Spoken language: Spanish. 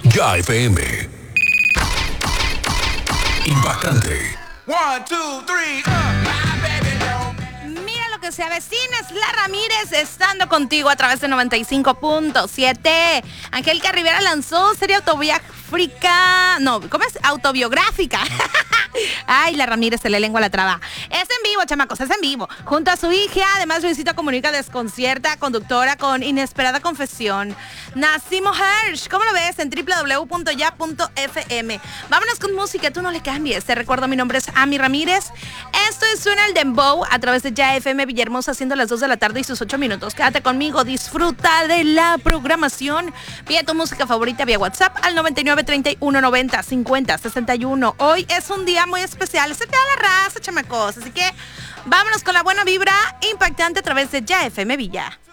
Ya FM. Impactante. 1, 2, 3, Mira lo que se avecina, es La Ramírez estando contigo a través de 95.7. Angélica Rivera lanzó serie autobiográfica. Ay, La Ramírez se le lengua la traba. Es en vivo, chamacos, es en vivo. Junto a su hija, además Luisito Comunica desconcierta, conductora con inesperada confesión. Nacimo Hirsch, ¿cómo lo ves? En www.ya.fm. Vámonos con música, tú no le cambies. Te recuerdo, mi nombre es Ami Ramírez. Esto es Suena el Dembow a través de Ya FM Villahermosa, siendo las 2 de la tarde y sus 8 minutos. Quédate conmigo, disfruta de la programación. Pide tu música favorita vía WhatsApp al 99 31 90 50 61. Hoy es un día muy especial, se te da la raza, chamacos. Así que vámonos con la buena vibra impactante a través de Ya FM Villa.